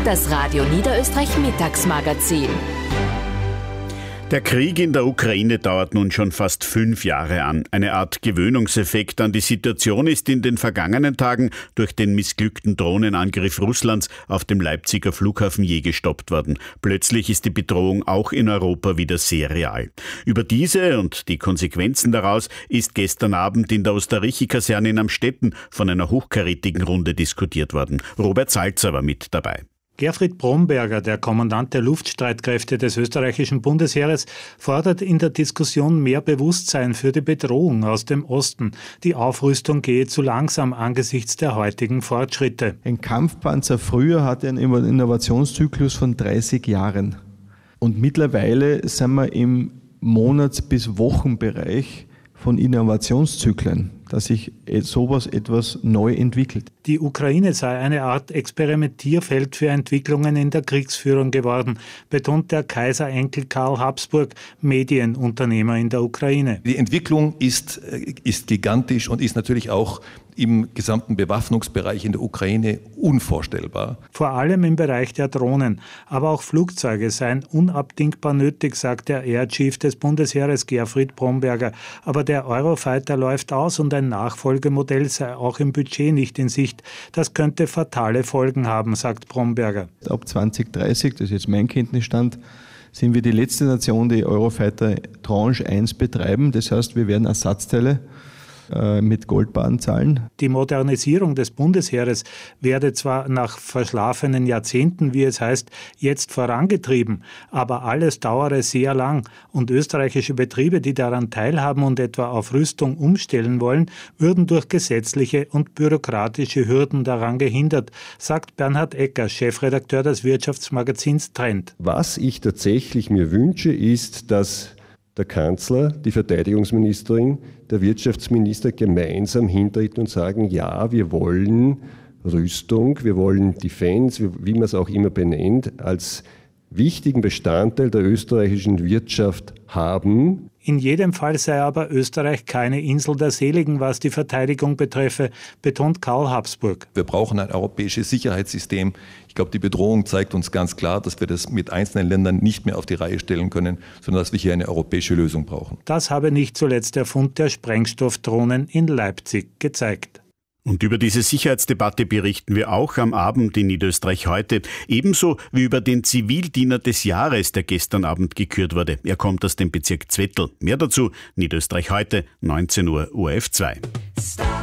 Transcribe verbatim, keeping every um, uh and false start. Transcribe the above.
Das Radio Niederösterreich Mittagsmagazin. Der Krieg in der Ukraine dauert nun schon fast fünf Jahre an. Eine Art Gewöhnungseffekt an die Situation ist in den vergangenen Tagen durch den missglückten Drohnenangriff Russlands auf dem Leipziger Flughafen je gestoppt worden. Plötzlich ist die Bedrohung auch in Europa wieder sehr real. Über diese und die Konsequenzen daraus ist gestern Abend in der Osterrichi-Kaserne in Amstetten von einer hochkarätigen Runde diskutiert worden. Robert Salzer war mit dabei. Gerfried Bromberger, der Kommandant der Luftstreitkräfte des österreichischen Bundesheeres, fordert in der Diskussion mehr Bewusstsein für die Bedrohung aus dem Osten. Die Aufrüstung gehe zu langsam angesichts der heutigen Fortschritte. Ein Kampfpanzer früher hatte einen Innovationszyklus von dreißig Jahren. Und mittlerweile sind wir im Monats- bis Wochenbereich von Innovationszyklen, dass sich sowas etwas neu entwickelt. Die Ukraine sei eine Art Experimentierfeld für Entwicklungen in der Kriegsführung geworden, betont der Kaiserenkel Karl Habsburg, Medienunternehmer in der Ukraine. Die Entwicklung ist, ist gigantisch und ist natürlich auch im gesamten Bewaffnungsbereich in der Ukraine unvorstellbar. Vor allem im Bereich der Drohnen. Aber auch Flugzeuge seien unabdingbar nötig, sagt der Air Chief des Bundesheeres Gerfried Bromberger. Aber der Eurofighter läuft aus und ein Nachfolgemodell sei auch im Budget nicht in Sicht. Das könnte fatale Folgen haben, sagt Bromberger. Ab zwanzig dreißig, das ist jetzt mein Kenntnisstand, sind wir die letzte Nation, die Eurofighter Tranche eins betreiben. Das heißt, wir werden Ersatzteile mit Goldbahn zahlen. Die Modernisierung des Bundesheeres werde zwar nach verschlafenen Jahrzehnten, wie es heißt, jetzt vorangetrieben, aber alles dauere sehr lang und österreichische Betriebe, die daran teilhaben und etwa auf Rüstung umstellen wollen, würden durch gesetzliche und bürokratische Hürden daran gehindert, sagt Bernhard Ecker, Chefredakteur des Wirtschaftsmagazins Trend. Was ich tatsächlich mir wünsche, ist, dass der Kanzler, die Verteidigungsministerin, der Wirtschaftsminister gemeinsam hintreten und sagen, ja, wir wollen Rüstung, wir wollen Defense, wie man es auch immer benennt, als wichtigen Bestandteil der österreichischen Wirtschaft haben. In jedem Fall sei aber Österreich keine Insel der Seligen, was die Verteidigung betreffe, betont Karl Habsburg. Wir brauchen ein europäisches Sicherheitssystem. Ich glaube, die Bedrohung zeigt uns ganz klar, dass wir das mit einzelnen Ländern nicht mehr auf die Reihe stellen können, sondern dass wir hier eine europäische Lösung brauchen. Das habe nicht zuletzt der Fund der Sprengstoffdrohnen in Leipzig gezeigt. Und über diese Sicherheitsdebatte berichten wir auch am Abend in Niederösterreich heute, ebenso wie über den Zivildiener des Jahres, der gestern Abend gekürt wurde. Er kommt aus dem Bezirk Zwettl. Mehr dazu, Niederösterreich heute, neunzehn Uhr, O R F zwei.